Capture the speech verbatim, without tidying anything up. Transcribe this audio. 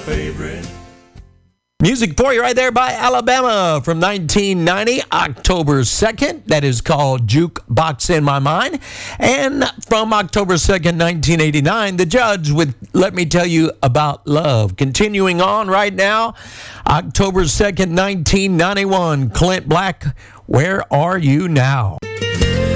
favorite. Music for you right there by Alabama from nineteen ninety, October second. That is called Jukebox in My Mind. And from October second, nineteen eighty-nine, The Judds with Let Me Tell You About Love. Continuing on right now, October second, nineteen ninety-one, Clint Black, Where Are You Now?